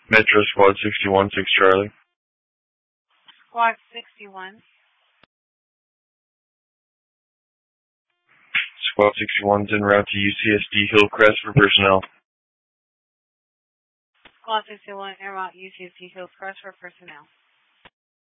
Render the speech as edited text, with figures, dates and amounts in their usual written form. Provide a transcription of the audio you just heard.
Metro Squad 61, 6 Charlie. Squad 61. Squad 61 is en route to UCSD Hillcrest for personnel. Squad 61 en route UCSD Hillcrest for personnel.